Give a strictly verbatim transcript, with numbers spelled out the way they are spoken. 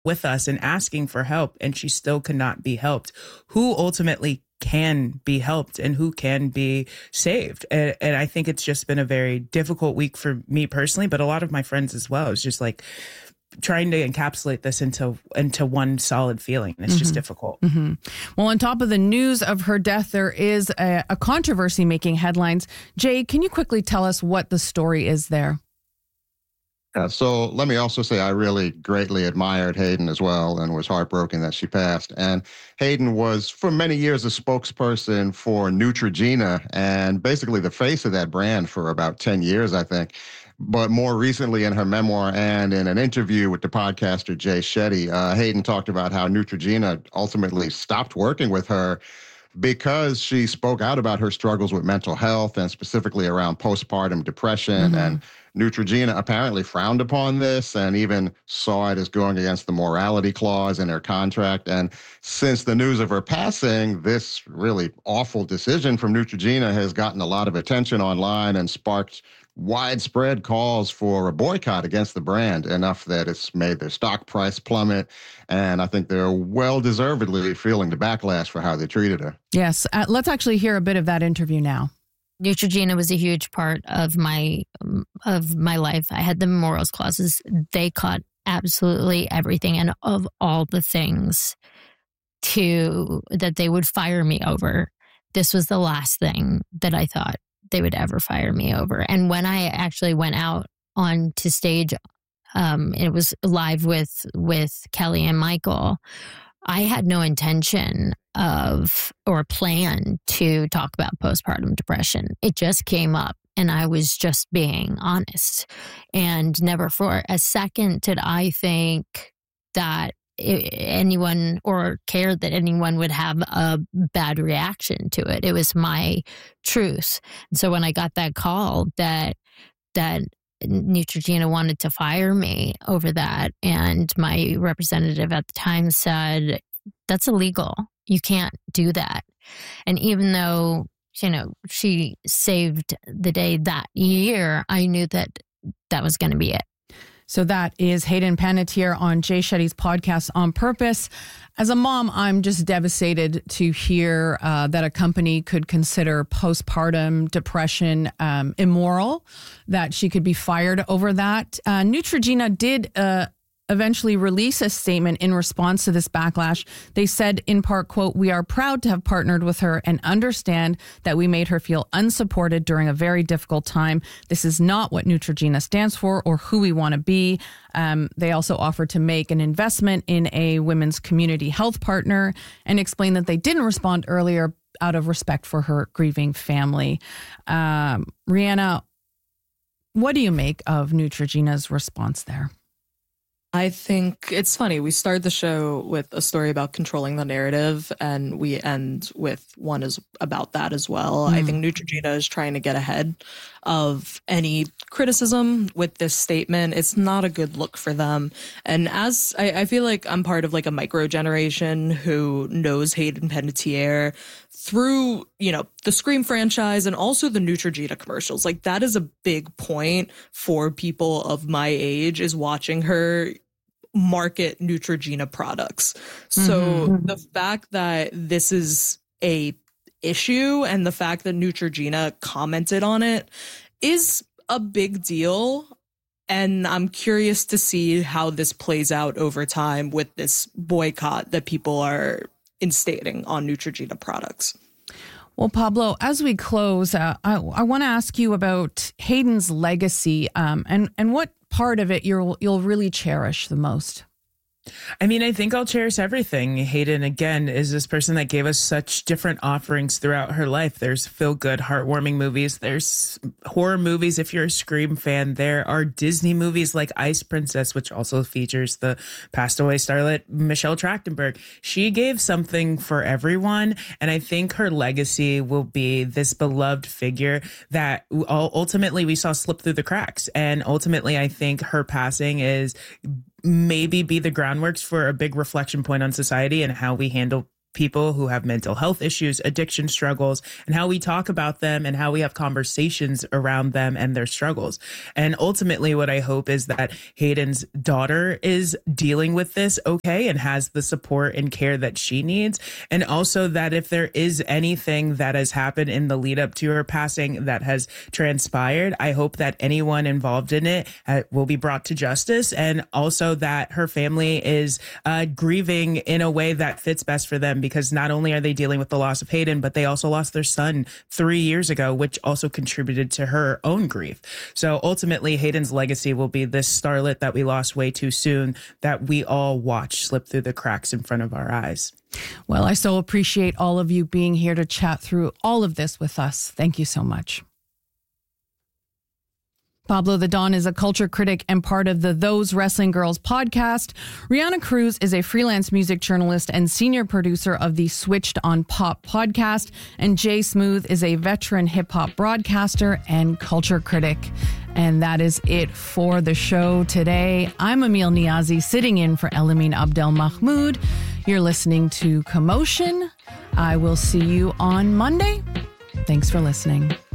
with us and asking for help, and she still could not be helped. Who ultimately can be helped and who can be saved? And, and I think it's just been a very difficult week for me personally, but a lot of my friends as well. It's just like trying to encapsulate this into into one solid feeling. It's mm-hmm. just difficult. Mm-hmm. Well, on top of the news of her death, there is a, a controversy making headlines. Jay, can you quickly tell us what the story is there? Uh, so let me also say I really greatly admired Hayden as well and was heartbroken that she passed. And Hayden was for many years a spokesperson for Neutrogena and basically the face of that brand for about ten years, I think. But more recently in her memoir and in an interview with the podcaster Jay Shetty, uh, Hayden talked about how Neutrogena ultimately stopped working with her because she spoke out about her struggles with mental health and specifically around postpartum depression. Mm-hmm. And Neutrogena apparently frowned upon this and even saw it as going against the morality clause in her contract. And since the news of her passing, this really awful decision from Neutrogena has gotten a lot of attention online and sparked widespread calls for a boycott against the brand, enough that it's made their stock price plummet. And I think they're well-deservedly feeling the backlash for how they treated her. Yes. Uh, let's actually hear a bit of that interview now. Neutrogena was a huge part of my of my life. I had the memorials clauses. They caught absolutely everything, and of all the things to that they would fire me over, this was the last thing that I thought they would ever fire me over. And when I actually went out on to stage, um, it was live with with Kelly and Michael. I had no intention of or plan to talk about postpartum depression. It just came up and I was just being honest. And never for a second did I think that anyone or care that anyone would have a bad reaction to it. It was my truth. And so when I got that call that that Neutrogena wanted to fire me over that, and my representative at the time said, that's illegal. You can't do that. And even though, you know, she saved the day that year, I knew that that was going to be it. So that is Hayden Panettiere on Jay Shetty's podcast On Purpose. As a mom, I'm just devastated to hear uh, that a company could consider postpartum depression um, immoral, that she could be fired over that. Uh, Neutrogena did uh, eventually release a statement in response to this backlash. They said in part, quote, "We are proud to have partnered with her and understand that we made her feel unsupported during a very difficult time. This is not what Neutrogena stands for or who we want to be." Um, they also offered to make an investment in a women's community health partner and explained that they didn't respond earlier out of respect for her grieving family. Um, Rihanna, what do you make of Neutrogena's response there? I think it's funny. We started the show with a story about controlling the narrative, and we end with one is about that as well. Mm. I think Neutrogena is trying to get ahead of any criticism with this statement. It's not a good look for them. And as I, I feel like I'm part of like a micro generation who knows Hayden Panettiere through, you know, the Scream franchise and also the Neutrogena commercials. Like, that is a big point for people of my age, is watching her market Neutrogena products. So mm-hmm. the fact that this is a issue and the fact that Neutrogena commented on it is a big deal. And I'm curious to see how this plays out over time with this boycott that people are instating on Neutrogena products. Well, Pablo, as we close, uh, I, I want to ask you about Hayden's legacy um, and, and what part of it you'll, you'll really cherish the most. I mean, I think I'll cherish everything. Hayden, again, is this person that gave us such different offerings throughout her life. There's feel-good, heartwarming movies. There's horror movies if you're a Scream fan. There are Disney movies like Ice Princess, which also features the passed away starlet Michelle Trachtenberg. She gave something for everyone, and I think her legacy will be this beloved figure that ultimately we saw slip through the cracks. And ultimately, I think her passing is maybe be the groundworks for a big reflection point on society and how we handle people who have mental health issues, addiction struggles, and how we talk about them and how we have conversations around them and their struggles. And ultimately, what I hope is that Hayden's daughter is dealing with this okay and has the support and care that she needs. And also that if there is anything that has happened in the lead up to her passing that has transpired, I hope that anyone involved in it uh, will be brought to justice. And also that her family is uh, grieving in a way that fits best for them, because not only are they dealing with the loss of Hayden, but they also lost their son three years ago, which also contributed to her own grief. So ultimately, Hayden's legacy will be this starlet that we lost way too soon, that we all watch slip through the cracks in front of our eyes. Well, I so appreciate all of you being here to chat through all of this with us. Thank you so much. Pablo the Don is a culture critic and part of the Those Wrestling Girls podcast. Rihanna Cruz is a freelance music journalist and senior producer of the Switched on Pop podcast. And Jay Smooth is a veteran hip hop broadcaster and culture critic. And that is it for the show today. I'm Emil Niazi, sitting in for Elamin Abdel Mahmoud. You're listening to Commotion. I will see you on Monday. Thanks for listening.